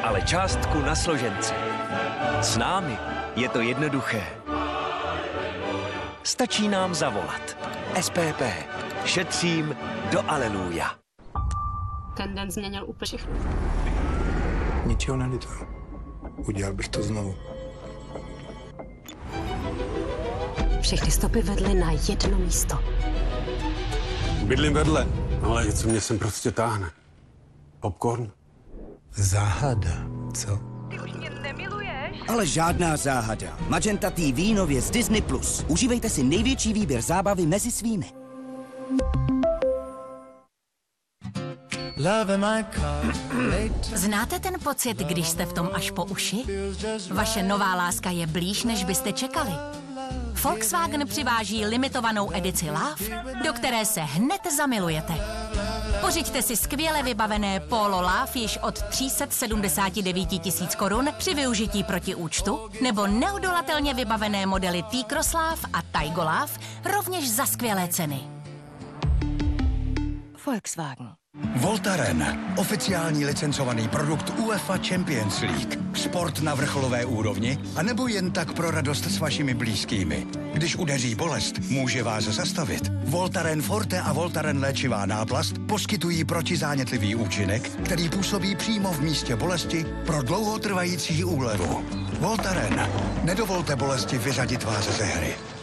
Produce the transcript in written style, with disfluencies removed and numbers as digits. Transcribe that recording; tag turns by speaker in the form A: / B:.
A: ale částku na složence. S námi je to jednoduché. Stačí nám zavolat. SPP. Šetřím do aleluja.
B: Ten den změnil úplně všechno.
C: Ničeho nelituju. Udělal bych to znovu.
B: Všechny stopy vedly na jedno místo.
D: Bydlím vedle, ale co mě sem prostě táhne? Popcorn?
C: Záhada, co?
E: Ty už mě nemiluješ?
F: Ale žádná záhada. Magenta TV nově z Disney+. Užívejte si největší výběr zábavy mezi svými.
G: Znáte ten pocit, když jste v tom až po uši? Vaše nová láska je blíž, než byste čekali. Volkswagen přiváží limitovanou edici Love, do které se hned zamilujete. Pořiďte si skvěle vybavené Polo Love již od 379 000 korun při využití proti účtu, nebo neodolatelně vybavené modely T-Cross Love a Taigo Love rovněž za skvělé ceny.
F: Volkswagen.
H: Voltaren, oficiální licencovaný produkt UEFA Champions League. Sport na vrcholové úrovni, anebo jen tak pro radost s vašimi blízkými. Když udeří bolest, může vás zastavit. Voltaren Forte a Voltaren léčivá náplast poskytují protizánětlivý účinek, který působí přímo v místě bolesti pro dlouhotrvající úlevu. Voltaren. Nedovolte bolesti vyřadit vás ze hry.